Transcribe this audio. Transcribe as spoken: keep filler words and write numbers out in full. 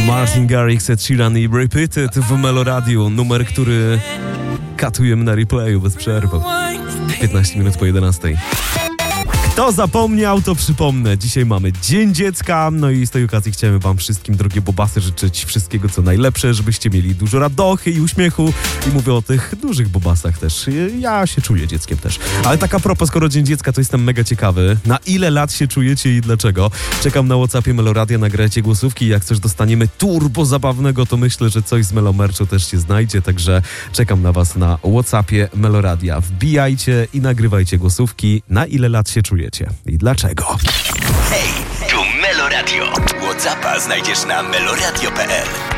Martin Garrix, Ed Sheeran i Repeated w Meloradiu. Numer, który katujemy na replayu bez przerwy. piętnaście minut po jedenastej. Kto zapomniał, to przypomnę. Dzisiaj mamy Dzień Dziecka, no i z tej okazji chciałem wam wszystkim, drogie bobasy, życzyć wszystkiego co najlepsze, żebyście mieli dużo radochy i uśmiechu. I mówię o tych dużych bobasach też. Ja się czuję dzieckiem też. Ale tak a propos, skoro Dzień Dziecka, to jestem mega ciekawy. Na ile lat się czujecie i dlaczego? Czekam na WhatsAppie Meloradia, nagrajcie głosówki. Jak coś dostaniemy turbo zabawnego, to myślę, że coś z Melomerchu też się znajdzie. Także czekam na was na WhatsAppie Meloradia. Wbijajcie i nagrywajcie głosówki. Na ile lat się czujecie i dlaczego? Hej, tu Meloradio. WhatsAppa znajdziesz na meloradio kropka p l.